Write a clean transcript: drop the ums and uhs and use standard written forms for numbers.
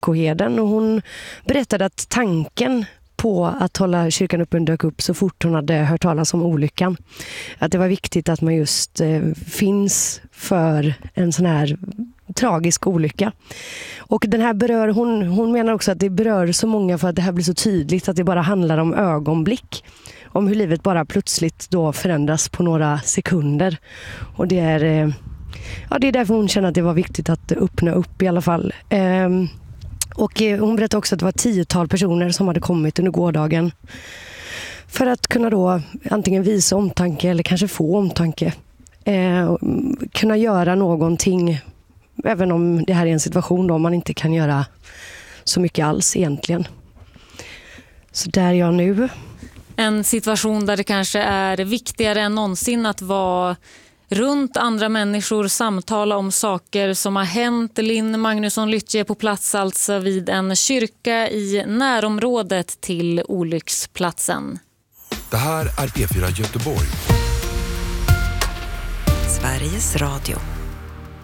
kyrkoherden, och hon berättade att tanken på att hålla kyrkan öppen dök upp så fort hon hade hört talas om olyckan. Att det var viktigt att man just finns för en sån här tragisk olycka. Och den här hon menar också att det berör så många för att det här blir så tydligt att det bara handlar om ögonblick. Om hur livet bara plötsligt då förändras på några sekunder. Och det är därför hon känner att det var viktigt att öppna upp i alla fall. Och hon berättade också att det var 10-tal personer som hade kommit under gårdagen för att kunna då antingen visa omtanke eller kanske få omtanke. Kunna göra någonting, även om det här är en situation då man inte kan göra så mycket alls egentligen. Så där är jag nu. En situation där det kanske är viktigare än någonsin att vara runt andra människor, samtala om saker som har hänt. Linn Magnusson Lytje på plats alltså vid en kyrka i närområdet till olycksplatsen. Det här är P4 Göteborg. Sveriges Radio.